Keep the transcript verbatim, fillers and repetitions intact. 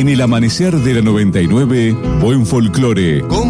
En el amanecer de la noventa y nueve, buen folclore.